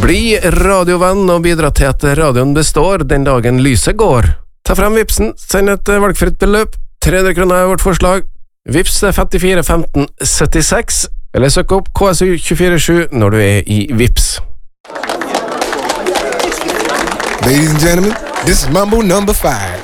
Bli radiovenn og bidra til at radioen består den dagen lyset går. Ta frem Vipsen, send et valgfritt beløp. 300 kroner er vårt forslag. Vips er 54 15 76, eller søk opp KSU 24/7 når du er i Vips. Ladies and gentlemen, this is Mambo number 5.